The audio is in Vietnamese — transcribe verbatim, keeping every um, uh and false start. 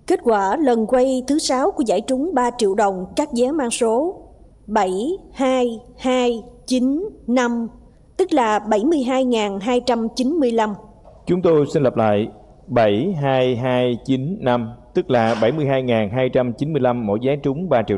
Kết quả lần quay thứ sáu của giải trúng ba triệu đồng các vé mang số bảy hai hai chín năm, tức là bảy mươi hai nghìn hai trăm chín mươi lăm. Chúng tôi xin lặp lại, bảy hai hai chín năm, tức là bảy mươi hai nghìn hai trăm chín mươi lăm mỗi vé trúng ba triệu